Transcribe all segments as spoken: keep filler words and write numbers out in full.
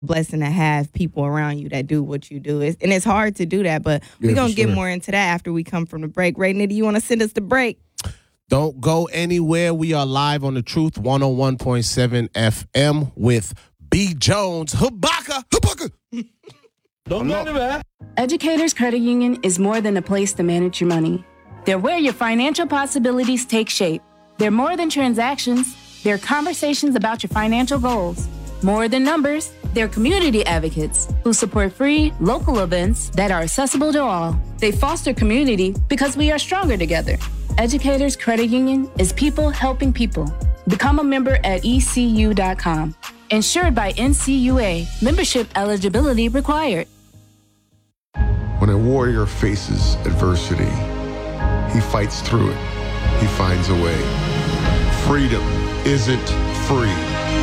blessing to have people around you that do what you do. It's, and it's hard to do that, but yeah, we're going to get sure. more into that after we come from the break. Ray Nitty, you want to send us the break? Don't go anywhere. We are live on The Truth one oh one point seven F M with B. Jones. Habaka! Habaka! Don't go anywhere. Educators Credit Union is more than a place to manage your money. They're where your financial possibilities take shape. They're more than transactions. They're conversations about your financial goals. More than numbers, they're community advocates who support free, local events that are accessible to all. They foster community because we are stronger together. Educators Credit Union is people helping people. Become a member at E C U dot com. Insured by N C U A. Membership eligibility required. When a warrior faces adversity, he fights through it. He finds a way. Freedom isn't free.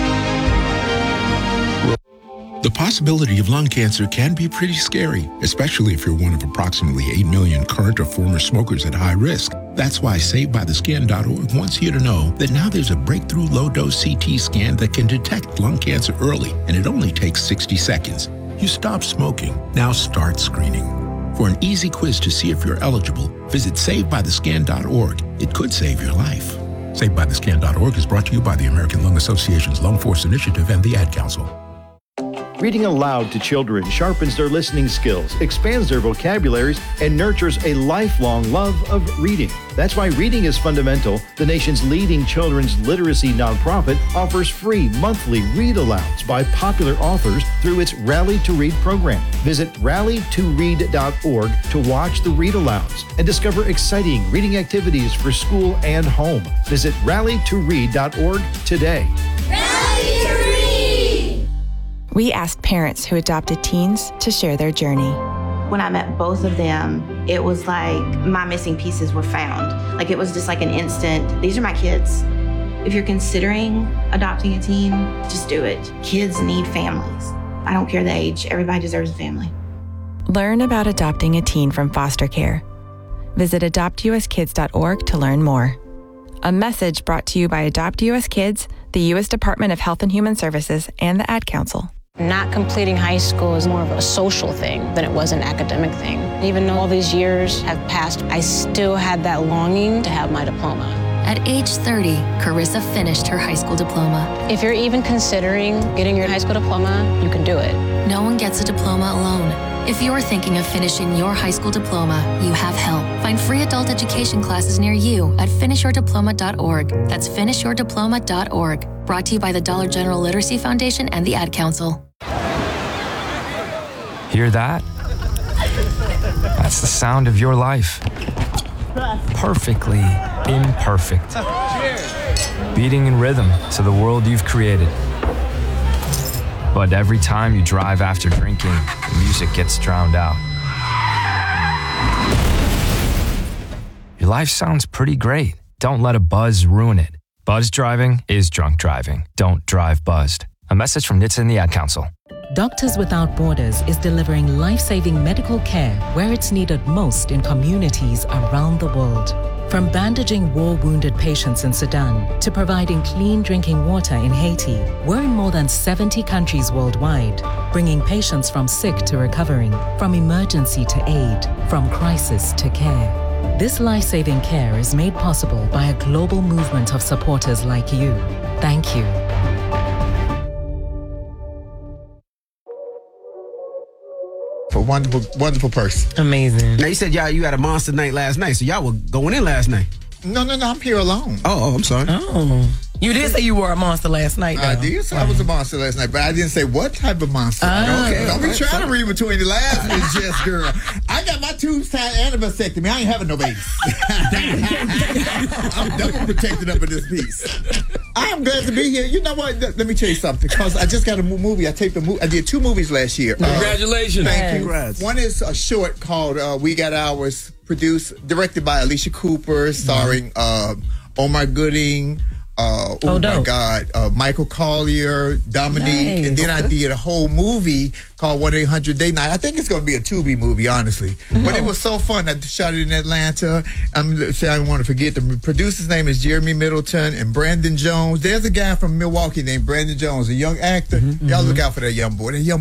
The possibility of lung cancer can be pretty scary, especially if you're one of approximately eight million current or former smokers at high risk. That's why Saved By The Skin dot org wants you to know that now there's a breakthrough low-dose C T scan that can detect lung cancer early, and it only takes sixty seconds. You stop smoking. Now start screening. For an easy quiz to see if you're eligible, visit Saved By The Skin dot org. It could save your life. Saved By The Skin dot org is brought to you by the American Lung Association's Lung Force Initiative and the Ad Council. Reading aloud to children sharpens their listening skills, expands their vocabularies, and nurtures a lifelong love of reading. That's why Reading is Fundamental, the nation's leading children's literacy nonprofit, offers free monthly read-alouds by popular authors through its Rally to Read program. Visit rally to read dot org to watch the read-alouds and discover exciting reading activities for school and home. Visit rally to read dot org today. Rally to Read! We asked parents who adopted teens to share their journey. When I met both of them, it was like my missing pieces were found. Like it was just like an instant, these are my kids. If you're considering adopting a teen, just do it. Kids need families. I don't care the age, everybody deserves a family. Learn about adopting a teen from foster care. Visit adopt U S kids dot org to learn more. A message brought to you by Adopt U S Kids, the U S Department of Health and Human Services, and the Ad Council. Not completing high school is more of a social thing than it was an academic thing. Even though all these years have passed, I still had that longing to have my diploma. At age thirty, Carissa finished her high school diploma. If you're even considering getting your high school diploma, you can do it. No one gets a diploma alone. If you're thinking of finishing your high school diploma, you have help. Find free adult education classes near you at finish your diploma dot org. That's finish your diploma dot org. Brought to you by the Dollar General Literacy Foundation and the Ad Council. Hear that? That's the sound of your life. Perfectly imperfect. Beating in rhythm to the world you've created. But every time you drive after drinking, the music gets drowned out. Your life sounds pretty great. Don't let a buzz ruin it. Buzz driving is drunk driving. Don't drive buzzed. A message from N H T S A and the Ad Council. Doctors Without Borders is delivering life-saving medical care where it's needed most in communities around the world. From bandaging war-wounded patients in Sudan to providing clean drinking water in Haiti, we're in more than seventy countries worldwide, bringing patients from sick to recovering, from emergency to aid, from crisis to care. This life-saving care is made possible by a global movement of supporters like you. Thank you. A wonderful, wonderful person. Amazing. Now, you said y'all you had a monster night last night, so y'all were going in last night. No, no, no, I'm here alone. Oh, oh I'm sorry. Oh. You did say you were a monster last night, though. I did say I was a monster last night, but I didn't say what type of monster. Oh, okay, don't be right, trying sorry. to read between the lines, Miss Jess, girl. I got my tubes tied and a vasectomy. I ain't having no babies. I'm double protected up in this piece. I am glad to be here. You know what? Let me tell you something, because I just got a movie. I taped a movie. I did two movies last year. Congratulations. Uh, thank you. Congrats. One is a short called uh, We Got Ours, produced, directed by Alicia Cooper, starring uh, Omar Gooding, Uh, oh, Oh, my dope. God, uh, Michael Collier, Dominique, and then I did a whole movie called one eight hundred Date Night. I think it's going to be a Tubi movie, honestly. But it was so fun. I shot it in Atlanta. I'm say I don't want to forget, the producer's name is Jeremy Middleton and Brandon Jones. There's a guy from Milwaukee named Brandon Jones, a young actor. Y'all look out for that young boy. That young